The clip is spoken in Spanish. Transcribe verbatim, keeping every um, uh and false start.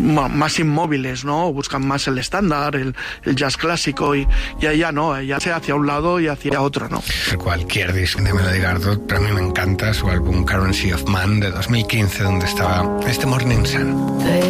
más inmóviles, ¿no? Buscan más el estándar, el, el jazz clásico, y, y ella no, ella se hacia un lado y hacia otro, ¿no? Cualquier disco de Melody Gardot, pero a mí me encanta su álbum Currency of Man de dos mil quince, donde estaba este Morning Sun.